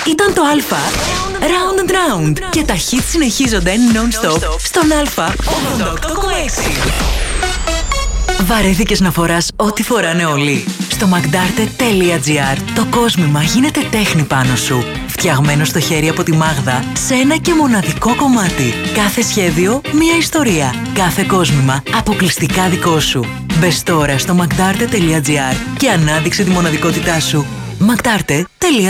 Ήταν το Α. Round and Round. Και τα hits συνεχίζονται non-stop στον Α. 88,6. Βαρέθηκες να φοράς ό,τι φοράνε όλοι? Στο magdarte.gr το κόσμημα γίνεται τέχνη πάνω σου. Φτιαγμένο στο χέρι από τη Μάγδα σε ένα και μοναδικό κομμάτι. Κάθε σχέδιο, μία ιστορία. Κάθε κόσμημα, αποκλειστικά δικό σου. Μπες τώρα στο magdarte.gr και ανάδειξε τη μοναδικότητά σου. magdarte.gr